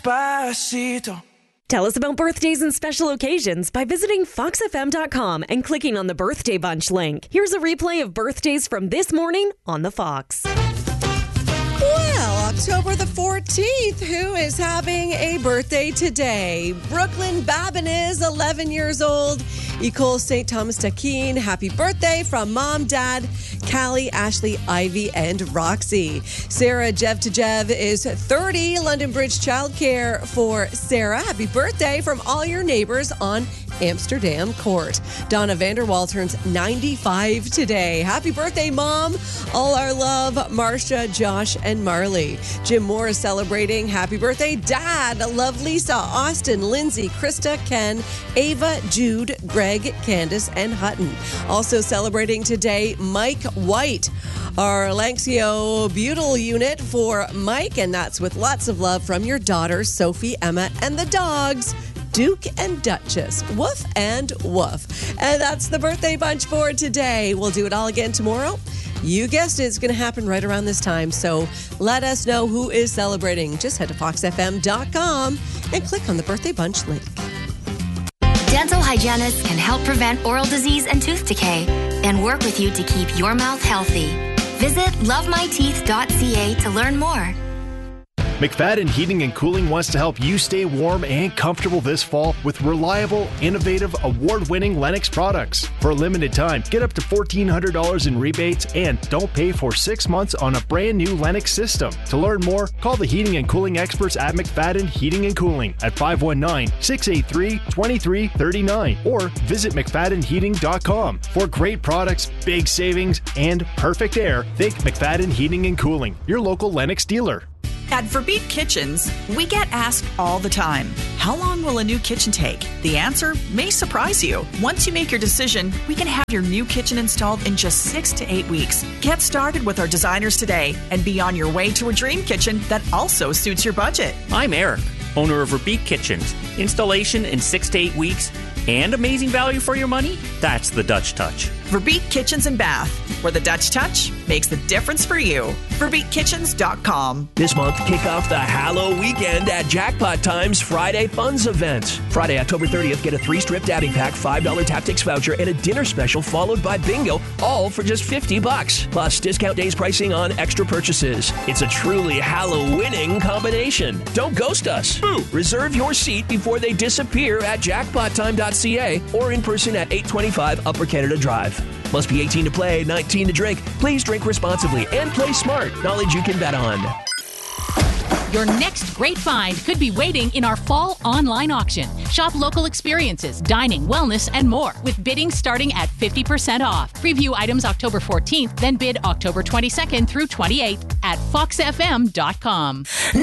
Despacito. Tell us about birthdays and special occasions by visiting foxfm.com and clicking on the Birthday Bunch link. Here's a replay of birthdays from this morning on the Fox. Well, October the 14th, who is having a birthday today? Brooklyn Babin is 11 years old. Ecole St. Thomas Daquin, happy birthday from Mom, Dad, Callie, Ashley, Ivy, and Roxy. Sarah Jev to Jev is 30. London Bridge Childcare for Sarah. Happy birthday from all your neighbors on Amsterdam Court. Donna Vanderwall turns 95 today. Happy birthday, Mom. All our love, Marcia, Josh, and Marley. Jim Moore is celebrating. Happy birthday, Dad. Love Lisa, Austin, Lindsay, Krista, Ken, Ava, Jude, Greg, Candace, and Hutton. Also celebrating today, Mike White. Our Lanxio Butyl unit for Mike, and that's with lots of love from your daughters, Sophie, Emma, and the dogs, Duke and Duchess. Woof and woof. And that's the Birthday Bunch for today. We'll do it all again tomorrow. You guessed it, it's going to happen right around this time. So let us know who is celebrating. Just head to foxfm.com and click on the Birthday Bunch link. Dental hygienists can help prevent oral disease and tooth decay and work with you to keep your mouth healthy. Visit lovemyteeth.ca to learn more. McFadden Heating and Cooling wants to help you stay warm and comfortable this fall with reliable, innovative, award-winning Lennox products. For a limited time, get up to $1,400 in rebates and don't pay for 6 months on a brand new Lennox system. To learn more, call the heating and cooling experts at McFadden Heating and Cooling at 519-683-2339 or visit McFaddenHeating.com. For great products, big savings, and perfect air, think McFadden Heating and Cooling, your local Lennox dealer. At Verbeek Kitchens, we get asked all the time, how long will a new kitchen take? The answer may surprise you. Once you make your decision, we can have your new kitchen installed in just 6 to 8 weeks. Get started with our designers today and be on your way to a dream kitchen that also suits your budget. I'm Eric, owner of Verbeek Kitchens. Installation in 6 to 8 weeks and amazing value for your money? That's the Dutch touch. Verbeek Kitchens and Bath, where the Dutch touch makes the difference for you. VerbeekKitchens.com. This month, kick off the Hallow weekend at Jackpot Time's Friday Funds event. Friday, October 30th, get a 3-strip dabbing pack, $5 Tactics voucher, and a dinner special followed by bingo, all for just $50. Plus, discount days pricing on extra purchases. It's a truly Hallow-winning combination. Don't ghost us. Boo! Reserve your seat before they disappear at jackpottime.ca or in person at 825 Upper Canada Drive. Must be 18 to play, 19 to drink. Please drink responsibly and play smart. Knowledge you can bet on. Your next great find could be waiting in our fall online auction. Shop local experiences, dining, wellness, and more with bidding starting at 50% off. Preview items October 14th, then bid October 22nd through 28th at foxfm.com.